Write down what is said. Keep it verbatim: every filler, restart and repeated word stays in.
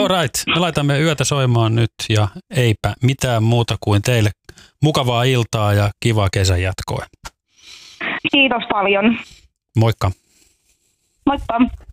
All right, me laitamme yötä soimaan nyt ja eipä mitään muuta kuin teille mukavaa iltaa ja kivaa kesän jatkoa. Kiitos paljon. Moikka. Moikka.